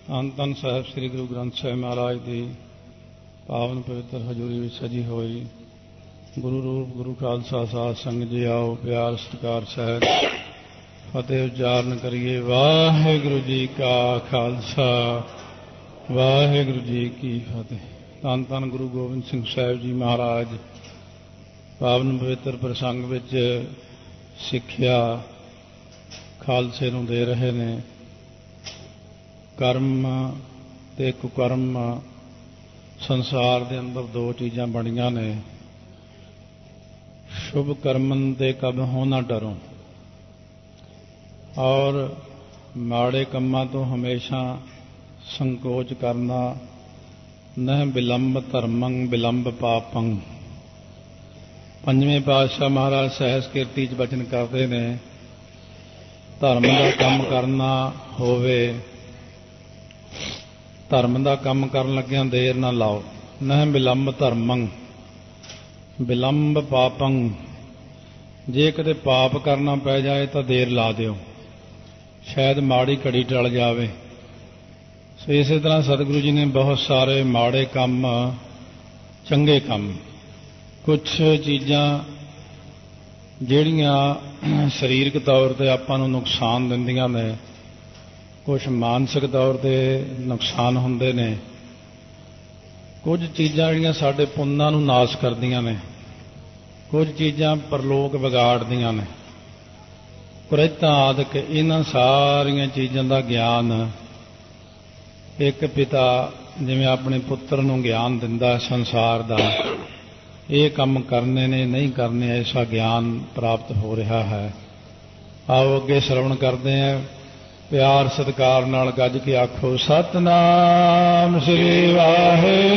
ਧੰਨ ਧੰਨ ਸਾਹਿਬ ਸ੍ਰੀ ਗੁਰੂ ਗ੍ਰੰਥ ਸਾਹਿਬ ਮਹਾਰਾਜ ਦੀ ਪਾਵਨ ਪਵਿੱਤਰ ਹਜ਼ੂਰੀ ਵਿੱਚ ਸਜੀ ਹੋਈ ਗੁਰੂ ਰੂਪ ਗੁਰੂ ਖਾਲਸਾ ਸਾਧ ਸੰਗਤ ਜੀ ਆਓ ਪਿਆਰ ਸਤਿਕਾਰ ਸਹਿਤ ਫਤਿਹ ਉਚਾਰਨ ਕਰੀਏ। ਵਾਹਿਗੁਰੂ ਜੀ ਕਾ ਖਾਲਸਾ ਵਾਹਿਗੁਰੂ ਜੀ ਕੀ ਫਤਿਹ। ਧੰਨ ਧੰਨ ਗੁਰੂ ਗੋਬਿੰਦ ਸਿੰਘ ਸਾਹਿਬ ਜੀ ਮਹਾਰਾਜ ਪਾਵਨ ਪਵਿੱਤਰ ਪ੍ਰਸੰਗ ਵਿੱਚ ਸਿੱਖਿਆ ਖਾਲਸੇ ਨੂੰ ਦੇ ਰਹੇ ਨੇ। ਕਰਮ ਤੇ ਕੁਕਰਮ ਸੰਸਾਰ ਦੇ ਅੰਦਰ ਦੋ ਚੀਜ਼ਾਂ ਬਣੀਆਂ ਨੇ। ਸ਼ੁਭ ਕਰਮਨ ਤੇ ਕਬਹੁ ਨਾ ਡਰੋ ਔਰ ਮਾੜੇ ਕੰਮਾਂ ਤੋਂ ਹਮੇਸ਼ਾ ਸੰਕੋਚ ਕਰਨਾ। ਨਹਿ ਬਿਲੰਬ ਧਰਮੰ ਬਿਲੰਬ ਪਾਪੰ। ਪੰਜਵੇਂ ਪਾਤਸ਼ਾਹ ਮਹਾਰਾਜ ਸਹਿਜ ਕੀਰਤੀ 'ਚ ਬਚਨ ਕਰਦੇ ਨੇ, ਧਰਮ ਦਾ ਕੰਮ ਕਰਨਾ ਹੋਵੇ, ਧਰਮ ਦਾ ਕੰਮ ਕਰਨ ਲੱਗਿਆਂ ਦੇਰ ਨਾ ਲਾਓ। ਨਹਿ ਬਿਲੰਬ ਧਰਮੰ ਬਿਲੰਬ ਪਾਪੰ। ਜੇ ਕਿਤੇ ਪਾਪ ਕਰਨਾ ਪੈ ਜਾਏ ਤਾਂ ਦੇਰ ਲਾ ਦਿਓ, ਸ਼ਾਇਦ ਮਾੜੀ ਘੜੀ ਟਲ ਜਾਵੇ। ਸੋ ਇਸੇ ਤਰ੍ਹਾਂ ਸਤਿਗੁਰੂ ਜੀ ਨੇ ਬਹੁਤ ਸਾਰੇ ਮਾੜੇ ਕੰਮ, ਚੰਗੇ ਕੰਮ, ਕੁਝ ਚੀਜ਼ਾਂ ਜਿਹੜੀਆਂ ਸਰੀਰਕ ਤੌਰ 'ਤੇ ਆਪਾਂ ਨੂੰ ਨੁਕਸਾਨ ਦਿੰਦੀਆਂ ਨੇ, ਕੁਝ ਮਾਨਸਿਕ ਤੌਰ 'ਤੇ ਨੁਕਸਾਨ ਹੁੰਦੇ ਨੇ, ਕੁਝ ਚੀਜ਼ਾਂ ਜਿਹੜੀਆਂ ਸਾਡੇ ਪੁੰਨਾਂ ਨੂੰ ਨਾਸ਼ ਕਰਦੀਆਂ ਨੇ, ਕੁਝ ਚੀਜ਼ਾਂ ਪਰਲੋਕ ਵਿਗਾੜਦੀਆਂ ਨੇ। ਕੁਰੈਤਾਂ ਆਦਿਕ ਇਹਨਾਂ ਸਾਰੀਆਂ ਚੀਜ਼ਾਂ ਦਾ ਗਿਆਨ ਇੱਕ ਪਿਤਾ ਜਿਵੇਂ ਆਪਣੇ ਪੁੱਤਰ ਨੂੰ ਗਿਆਨ ਦਿੰਦਾ ਸੰਸਾਰ ਦਾ, ਇਹ ਕੰਮ ਕਰਨੇ ਨੇ ਨਹੀਂ ਕਰਨੇ, ਐਸਾ ਗਿਆਨ ਪ੍ਰਾਪਤ ਹੋ ਰਿਹਾ ਹੈ। ਆਓ ਅੱਗੇ ਸ਼ਰਵਣ ਕਰਦੇ ਹਾਂ। ਪਿਆਰ ਸਤਿਕਾਰ ਨਾਲ ਗੱਜ ਕੇ ਆਖੋ ਸਤਿਨਾਮ ਸ੍ਰੀ ਵਾਹਿਗੁਰੂ